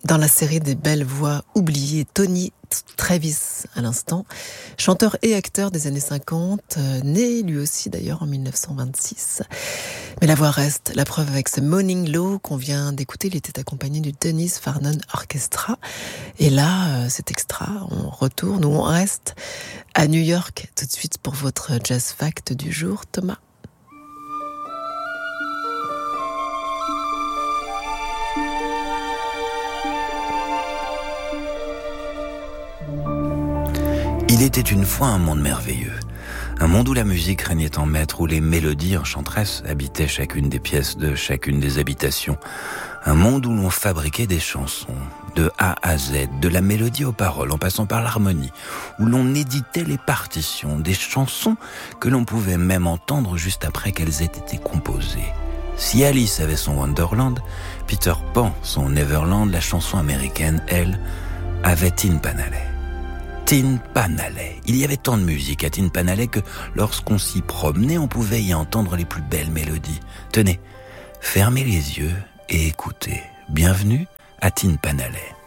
Dans la série des belles voix oubliées, Tony Travis à l'instant, chanteur et acteur des années 50, né lui aussi d'ailleurs en 1926. Mais la voix reste, la preuve avec ce Morning Glow qu'on vient d'écouter, il était accompagné du Dennis Farnon Orchestra. Et là, cet extra, on retourne ou on reste à New York tout de suite pour votre Jazz Fact du jour, Thomas. Il était une fois un monde merveilleux, un monde où la musique régnait en maître, où les mélodies enchanteresses habitaient chacune des pièces de chacune des habitations, un monde où l'on fabriquait des chansons, de A à Z, de la mélodie aux paroles, en passant par l'harmonie, où l'on éditait les partitions, des chansons que l'on pouvait même entendre juste après qu'elles aient été composées. Si Alice avait son Wonderland, Peter Pan son Neverland, la chanson américaine, elle, avait Tin Pan Alley. Tin Pan Alley. Il y avait tant de musique à Tin Pan Alley que lorsqu'on s'y promenait, on pouvait y entendre les plus belles mélodies. Tenez, fermez les yeux et écoutez. Bienvenue à Tin Pan Alley.